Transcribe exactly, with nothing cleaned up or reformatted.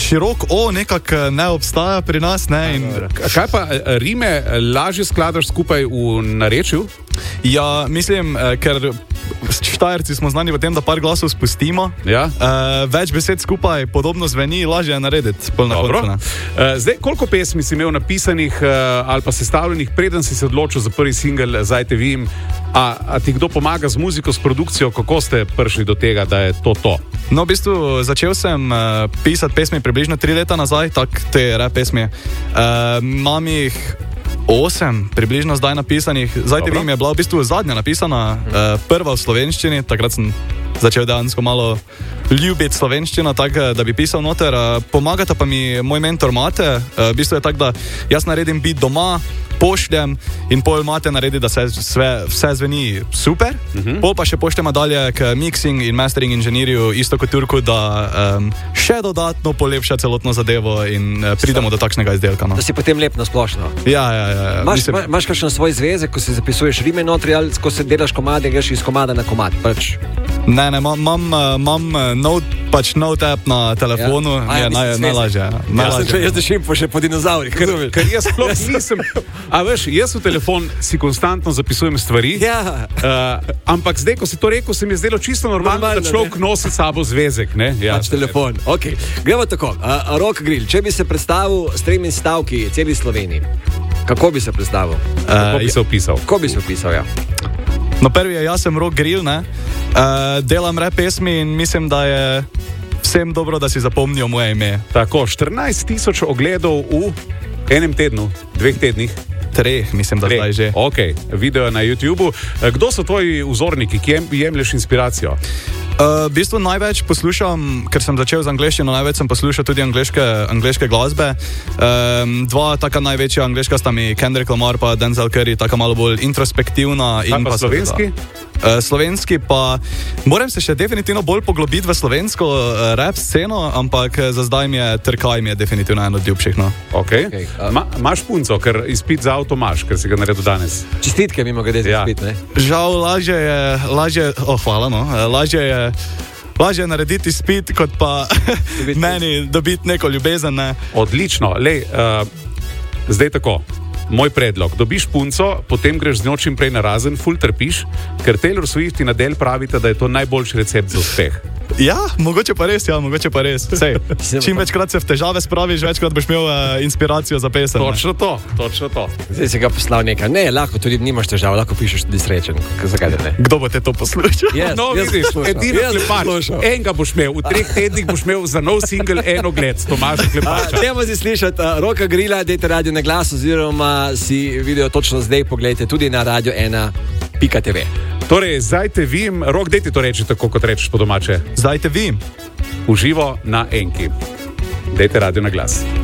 širok O nekako ne obstaja pri nas. Ne, in... Kaj pa rime lažje skladaš skupaj v narečju? Ja, mislim, ker Štajerci smo znani v tem, da par glasov spustimo. Ja. Uh, več besed skupaj podobno zveni, lažje je narediti. Dobro. Uh, zdaj, koliko pesmi si imel napisanih uh, ali pa sestavljenih, preden si se odločil za prvi singel Zdaj te vim? A, a ti kdo pomaga z muziko, s produkcijo? Kako ste prišli do tega, da je to to? No, v bistvu začel sem uh, pisati pesmi približno tri leta nazaj, tak te rap pesmi. Uh, Imam jih osem, približno zdaj napisanih. Zdaj te vim je bila v bistvu zadnja napisana, uh, prva v slovenščini, takrat sem začel dejansko malo ljubiti slovenščino, tako da bi pisal noter. Uh, pomagata pa mi moj mentor Mate, uh, v bistvu je tako, da jaz naredim beat doma, pošljem in pol Mate naredi, da se sve, vse zveni super, uh-huh. Pol pa še pošljema dalje k mixing in mastering inženirju isto kot Turku, da um, še dodatno polepša celotno zadevo in uh, pridemo do takšnega izdelka. No. Da si potem lep na splošno. Ja, ja, ja. Imaš Mislim... kakšen svoj zvezek, ko si zapisuješ rime notri ali ko se delaš komade, greš iz komada na komad? Pač. Ne, ne, imam note, pač note app na telefonu, ja. Je naj, najlažje. najlažje. Ja, jaz držim po še po dinozaurih. Ker, ker jaz sploh nisem... A veš, jaz v telefon si konstantno zapisujem stvari, ja. uh, ampak zdaj, ko si to rekel, se mi je zdelo čisto normalno, normalno da človek nosi sabo zvezek. Ne? Ja, pač telefon. Okay. Gremo tako. Uh, Rock Grill, če bi se predstavil s tremi stavki celi Sloveniji, kako bi se predstavil? Uh, kako bi se opisal? Kako bi se opisal, ja. No, prvi je, jaz sem Rock Grill, ne? Uh, delam rap pesmi in mislim, da je vsem dobro, da si zapomnijo moje ime. Tako, štirinajst tisoč ogledov v enem tednu, dveh tednih. Treh, mislim, da zdaj že. Ok, video na YouTubeu. Kdo so tvoji vzorniki, ki jemlješ inspiracijo? Uh, v bistvu največ poslušam, ker sem začel z angleščino, največ sem poslušal tudi angleške, angleške glasbe. Um, dva taka največja angleška sta mi Kendrick Lamar pa Denzel Curry, taka malo bolj introspektivna. Kaj in pa, pa slovenski? Uh, slovenski pa, moram se še definitivno bolj poglobiti v slovensko uh, rap sceno, ampak za zdaj mi je Trkaj mi je definitivno eno od ljubših. No. Ok, okay. Uh, Ma, imaš punco, ker izpit za avto imaš, ker si ga naredil danes. Čestitke mimo glede za ja. izpit, ne? Žal, lažje je, lažje, oh, hvala, no, lažje je Lažje je narediti izpit, kot pa meni dobiti neko ljubezen. Ne? Odlično. Lej, uh, zdaj tako, moj predlog. Dobiš punco, potem greš z njo čim prej na razen, ful trpiš, ker Taylor Swift in Adele pravita, da je to najboljši recept za uspeh. Ja, mogoče pa res, ja, mogoče pa res. Sej, čim večkrat se v težave spraviš, večkrat boš imel uh, inspiracijo za pesem. Točno to, točno to. Zdaj si ga poslal nekaj. Ne, lahko tudi nimaš težav, lahko pišeš tudi srečen. Zakaj ne? Kdo bo te to poslušal? Yes, no, vidiš, edino Klepač. Enega boš imel, v treh tednih boš imel za nov single eno gled, Tomaža Klepača. Dajmo si slišati uh, Rocka Grilla, dajte radio na glas, oziroma si video točno zdaj pogledajte tudi na radio ena pika tv. Torej, zdaj te vim, Rok, dej ti to reči tako, kot rečeš po domače. Zdaj te vim. Uživo na Enki. Dejte radio na glas.